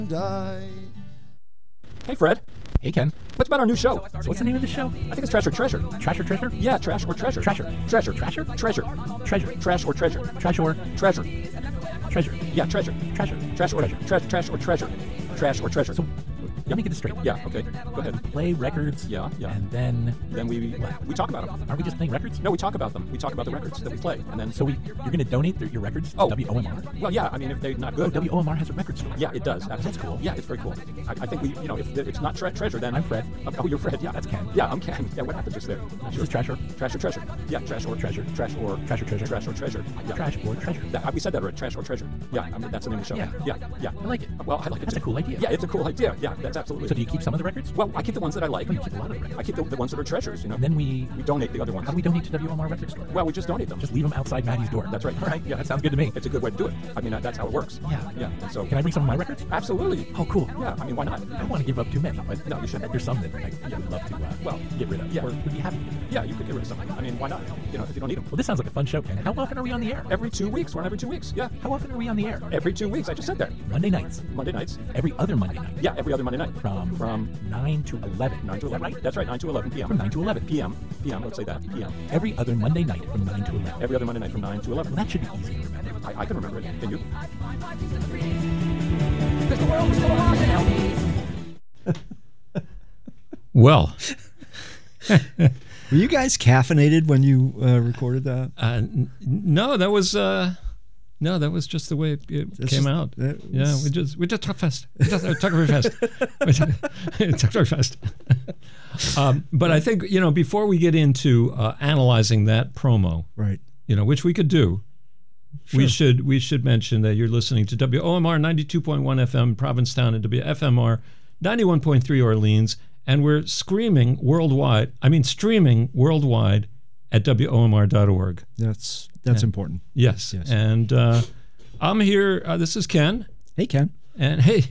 Hey, Fred. Hey, Ken. What's about our new show? So what's the name of the show? I think it's Trash or Treasure. Trash or Treasure? Yeah, Trash or Treasure. Treasure. Treasure. Treasure? Treasure. Treasure. Trash or Treasure. Trash or Treasure. Treasure. Yeah, Treasure. Treasure. Trash or Treasure. Trash or Treasure. Trash or Treasure. So, let me get this straight. Yeah, okay. Go ahead. Play records. Yeah. And then we talk about them. Are we just playing records? No, we talk about them. We talk about the records that we play, and then So you're going to donate your records to WOMR? Well, yeah. I mean, if they're not Oh, good. WOMR has a record store. Yeah, it does. Absolutely. That's cool. Yeah, it's very cool. I think if it's not Treasure, then I'm Fred. Oh, you're Fred. Yeah, That's Ken. Yeah, I'm Ken. Yeah, what happened just there? This is Trash or Trash or Treasure. Yeah, Trash or Treasure. Trash or Trash or Treasure. Trash or Treasure. Yeah. Trash or Treasure. We said that right. Trash or Treasure. Yeah, I mean, that's the name of the show. Yeah. Yeah. I like it. Well, I like it. That's too. a cool idea. Yeah, it's a cool idea. Yeah, that's absolutely. So do you keep some of the records? Well, I keep the ones that I like. Oh, you keep a lot of records. I keep the ones that are treasures. And then we donate the other ones. How do we donate to WOMR Record Store? Well, we just donate them. Just leave them outside Maddie's door. That's right. All right. Yeah, that sounds good to me. It's a good way to do it. I mean, that's how it works. Yeah. So Can I bring some of my records? absolutely. Oh, cool. Yeah. I mean, why not? I don't want to give up too many, but No, you shouldn't. There's some that I would love to get rid of. Yeah. Or would be happy to get rid of. Yeah, you could get rid of something. I mean, why not? If you don't need them. Well, this sounds like a fun show, Ken. How often are we on the air? Every 2 weeks. We're on every 2 weeks. Yeah. How often are we on the air? Every 2 weeks. I just said that. Monday nights. Monday nights. Every other Monday night. Yeah, every other Monday night. From 9 to 11. 9 to Is that 11. right? That's right. 9 to 11 p.m. From 9 to 11. p.m. Let's say that. p.m. Every other Monday night from 9 to 11. Every other Monday night from 9 to 11. Well, that should be easy to remember. I can remember it. Can you? Well, Were you guys caffeinated when you recorded that? no, that was just the way it came out. Yeah, we just talk fast. We just talk very fast. Talk very fast. But I think before we get into analyzing that promo, Right. Which we could do, we should mention that you're listening to WOMR 92.1 FM Provincetown and WFMR 91.3 Orleans, and we're streaming worldwide at WOMR.org. That's important. Yes. And I'm here. This is Ken. Hey, Ken. And hey,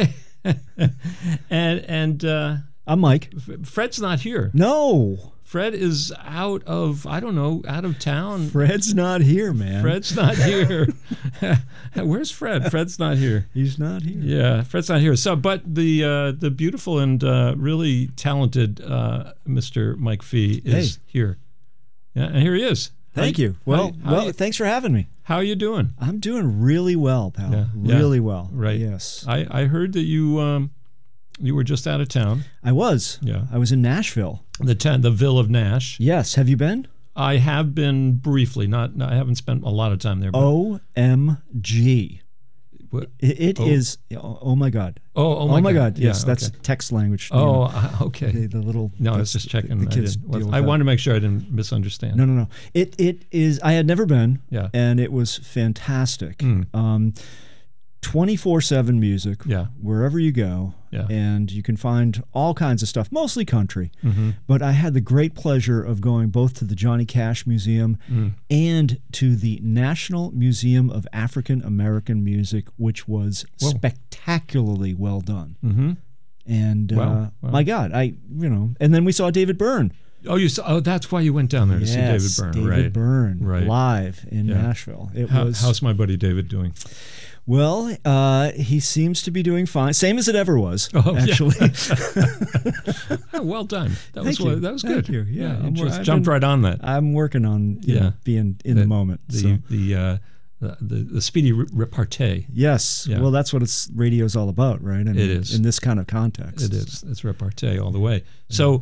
and I'm Mike. Fred's not here. No. Fred is out of town. Fred's not here, man. Fred's not here. Where's Fred? Fred's not here. He's not here. Yeah, Fred's not here. So, but the beautiful and really talented Mr. Mike Fee is here. Yeah, and here he is. Thank you. Well, thanks for having me. How are you doing? I'm doing really well, pal. Yeah, really well. Right. Yes. I heard that you were just out of town. I was. Yeah. I was in Nashville. The Ville of Nash. Yes. Have you been? I have been briefly. I haven't spent a lot of time there. But OMG. What? It is. Oh my God. Oh my God. Yes, Yeah, that's okay. text language. Okay. The little. No, I was just checking. The kids I wanted to make sure I didn't misunderstand. No. It is. I had never been. Yeah. And it was fantastic. 24/7 music. Yeah. Wherever you go. Yeah. And you can find all kinds of stuff, mostly country. Mm-hmm. But I had the great pleasure of going both to the Johnny Cash Museum and to the National Museum of African American Music, which was spectacularly well done. Mm-hmm. And Wow. my God, and then we saw David Byrne. Oh, you saw? Oh, that's why you went down there to see David Byrne, David Byrne, Right. live in Nashville. How's my buddy David doing? Well, he seems to be doing fine. Same as it ever was, Oh, yeah. actually. Well done. That Thank you. That was Thank good. you. Yeah, you I've just jumped been- right on that. I'm working on being in the moment. The speedy repartee. Yes. Yeah. Well, that's what radio's all about, right? I mean, It is. in this kind of context. It is. It's repartee all the way. So,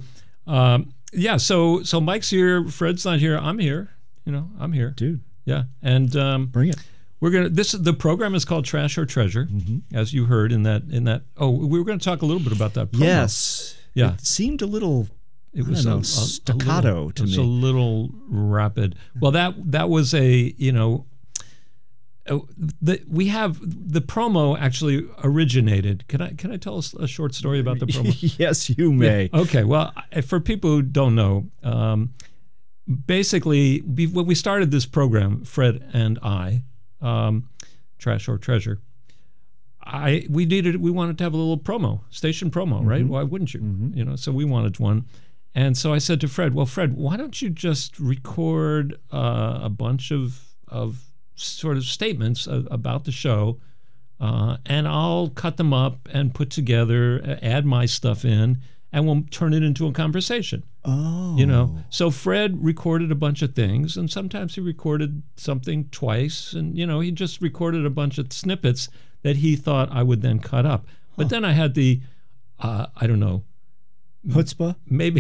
So Mike's here. Fred's not here. I'm here. I'm here. Dude. Yeah. And Bring it. we're gonna. The program is called Trash or Treasure, as you heard in that. Oh, we were going to talk a little bit about that promo. Yes. Yeah. It seemed a little. It was staccato to me. It was a little rapid. Well, that was we have the promo actually originated. Can I tell us a short story about the promo? Yes, you may. Yeah. Okay. Well, for people who don't know, basically, when we started this program, Fred and I, Trash or Treasure, we wanted to have a little promo, station promo, right? Why wouldn't you? So we wanted one. And so I said to Fred, well, Fred, why don't you just record a bunch of sort of statements about the show and I'll cut them up and put together, add my stuff in, and we'll turn it into a conversation. Oh. You know, so Fred recorded a bunch of things, and sometimes he recorded something twice, and, you know, he just recorded a bunch of snippets that he thought I would then cut up. But then I had the, I don't know, Chutzpah? maybe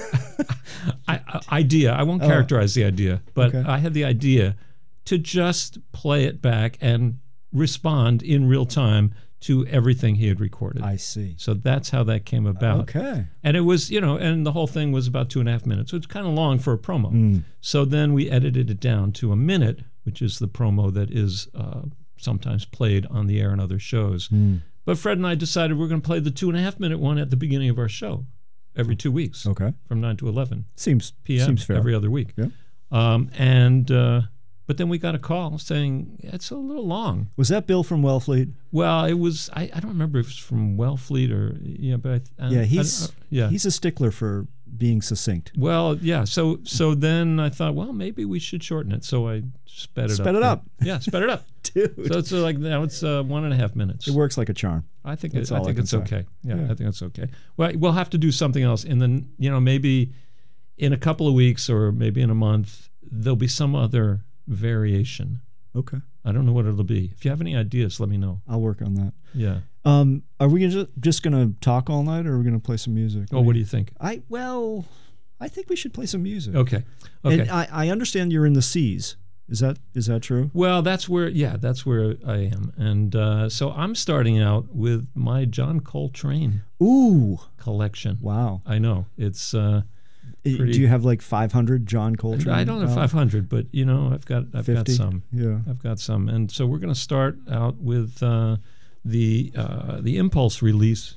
idea. I won't characterize the idea, but Okay. I had the idea to just play it back and respond in real time to everything he had recorded. I see. So that's how that came about. Okay. And it was, you know, and the whole thing was about 2.5 minutes. So it's kind of long for a promo. So then we edited it down to a minute, which is the promo that is sometimes played on the air in other shows. But Fred and I decided we're going to play the 2.5 minute one at the beginning of our show every 2 weeks. Okay. From 9 to 11 Seems p.m. fair. every other week. Yeah. But then we got a call saying it's a little long. Was that Bill from Wellfleet? Well, it was. I don't remember if it was from Wellfleet or but He's a stickler for being succinct. Well, yeah. So then I thought, well, maybe we should shorten it. So I sped it up. Sped it up. Yeah, sped it up. Dude. So it's like now it's 1.5 minutes. It works like a charm. I think That's I all I think can it's say. okay. Yeah, Yeah. I think it's okay. Well, we'll have to do something else, and then, you know, maybe in a couple of weeks or maybe in a month there'll be some other variation. Okay. I don't know what it'll be. If you have any ideas, let me know. I'll work on that. Yeah. Are we just going to talk all night, or are we going to play some music? Oh, what do you think? I think we should play some music. Okay. And I understand you're in the Seas. Is that true? Well, that's where I am, and so I'm starting out with my John Coltrane Ooh. collection. Wow. I know it's. Do you have like 500 John Coltrane? I don't have 500, but, you know, I've got 50? some. Yeah. I've got some, and so we're going to start out with the Impulse release.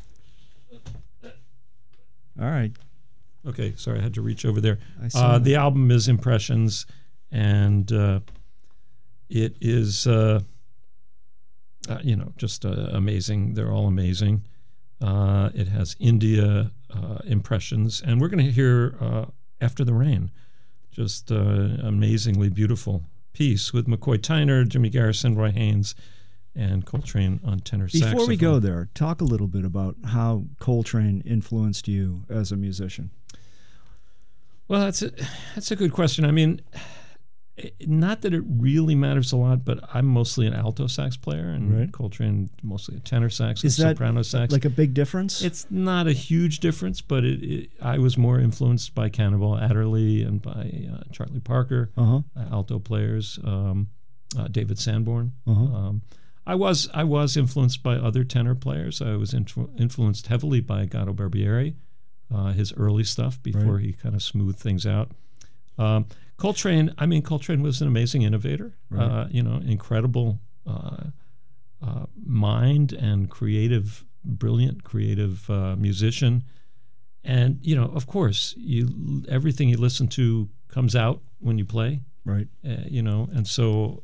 All right. Okay, sorry, I had to reach over there. I saw The album is Impressions, and it is, you know, just amazing. They're all amazing. It has India impressions, and we're going to hear After the Rain, just amazingly beautiful piece with McCoy Tyner, Jimmy Garrison, Roy Haynes, and Coltrane on tenor saxophone. Before we go there, talk a little bit about how Coltrane influenced you as a musician. Well, that's a good question. I mean, not that it really matters a lot, but I'm mostly an alto sax player, and Right. Coltrane mostly a tenor sax and Is that soprano sax. like a big difference? It's not a huge difference, but I was more influenced by Cannonball Adderley and by Charlie Parker, alto players, David Sanborn. I was influenced by other tenor players. I was influenced heavily by Gato Barbieri, his early stuff before he kind of smoothed things out. Coltrane was an amazing innovator, Right. you know, incredible mind and brilliant creative musician. And, you know, of course, everything you listen to comes out when you play, right. you know, and so,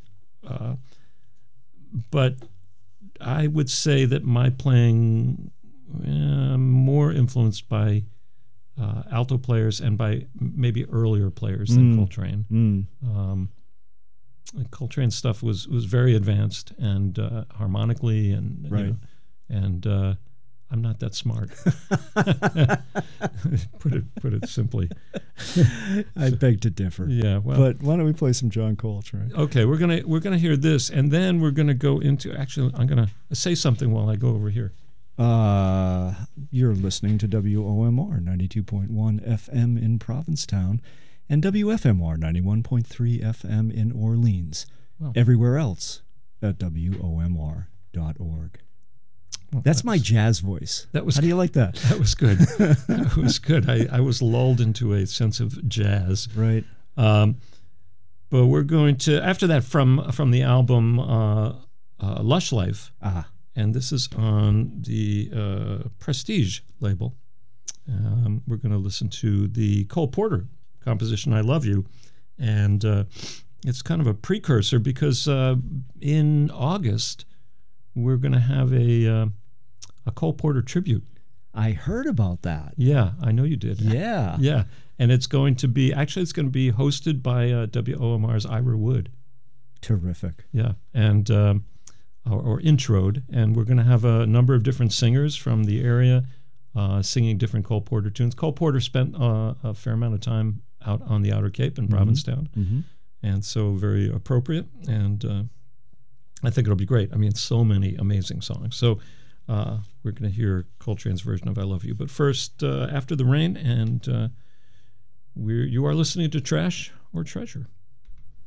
but I would say that my playing more influenced by alto players and by maybe earlier players than Coltrane. Coltrane's stuff was very advanced and harmonically and Right. you know, and I'm not that smart. Put it simply. I beg to differ. Yeah, well, But why don't we play some John Coltrane? okay, we're gonna hear this, and then we're gonna go into. Actually, I'm gonna say something while I go over here. You're listening to WOMR 92.1 FM in Provincetown and WFMR 91.3 FM in Orleans. Wow. Everywhere else at WOMR.org. Well, That's my jazz voice. that was- How do you like that? That was good. That was good. I was lulled into a sense of jazz. Right. But we're going to, after that, from the album Lush Life, and this is on the Prestige label. We're going to listen to the Cole Porter composition, I Love You. And it's kind of a precursor because in August, we're going to have a Cole Porter tribute. I heard about that. Yeah, I know you did. Yeah. Yeah. And it's going to be hosted by WOMR's Ira Wood. Terrific. Yeah. And or introed, and we're going to have a number of different singers from the area singing different Cole Porter tunes. Cole Porter spent a fair amount of time out on the Outer Cape in Provincetown, and so very appropriate, and I think it'll be great. I mean, so many amazing songs. So we're going to hear Coltrane's version of I Love You. But first, After the Rain, and you are listening to Trash or Treasure.